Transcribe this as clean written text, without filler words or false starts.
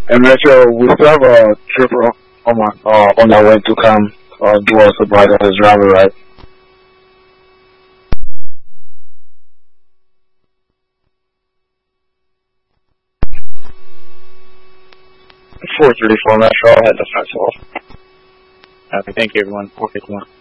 And Metro, we still have a tripper on our way to come do us a ride as driver, right? 434 Metro, head to 512. Okay, thank you everyone. 451.